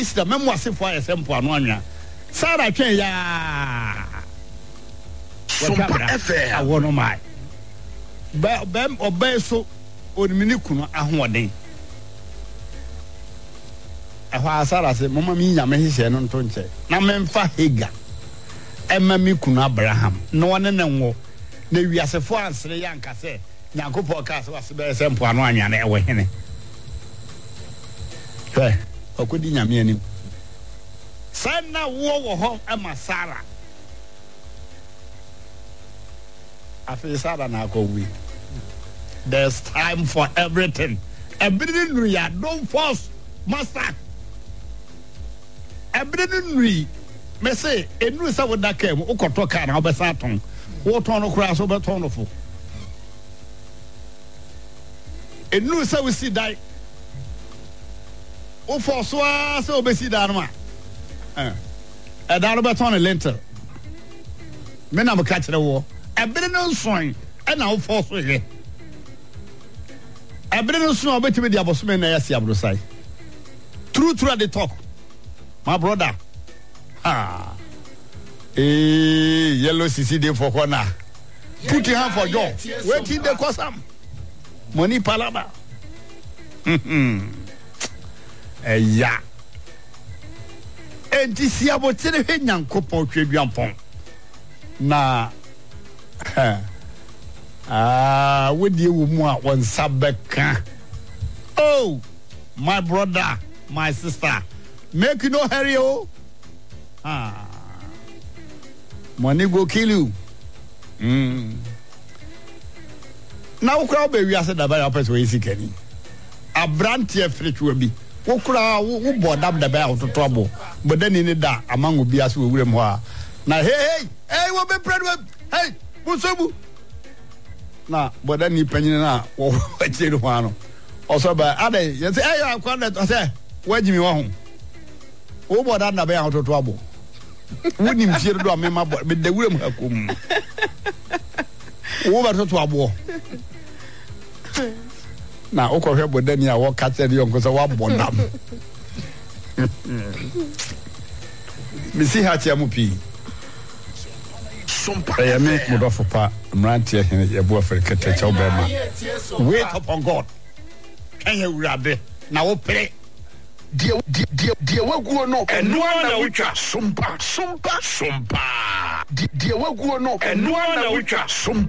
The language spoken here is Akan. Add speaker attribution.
Speaker 1: sister memo asefo ayesempo anu anwa Sarah twen ya
Speaker 2: Sumpa FM
Speaker 1: awono mai bem obey so onimini kunu ahoden ehwa Sarah se mama mi nyame hihye no nto nche na memfa Hega emma mi kunu Abraham no wone ne nwo na wiasefo ansere yanka se Nyankopɔ ka se wase be sempo anu anwa na ewe hene okodi nyame anim sana wo ho ema Sarah afi Sarah na akɔwi there's time for everything everything nu ya don't force master everything nu me say enu sa wo daka mu ukoto ka na obesa ton wo ton no kura so be ton no fo enu sa wo si dai o force wa se obesi da no ma da no be ton lentil me na mo ka kire wo ebere no nson e na wo force he ebere no nson obetime di abosome na yasi abrosai true at the talk my brother yellow CC dey for corner put your hand for jaw waiting the cosam money palaba ya enti si abotere hwe Nyankopɔn hweduampɔn na wodi wo mu a won sabeka oh my brother my sister make you no hurry oh money go kill you na ukra be wi ase da ba ya pese we sikani abrantie fritwa bi ukra wo bodam da ba ya ototo abo bodani ni da amango bi ase we wurem ho a na hey wo be pred hey musobu na bodani panyin na wo achiri ho ano also ba ade you say hey akwa na say wajimi wo ho wo boda na ba ya ototo abo woni mfiere do amema be da wurem hakom wo ba ototo abo na okohwe bodani a wo ka tere yonko so wa bonam misi hatia mu pi me modofo pa mrantie hene yebo Africa teacher obema wait upon God kan ya urade na wo pere die waguo no eno na wutwa sumpa die waguo no eno na wutwa sumpa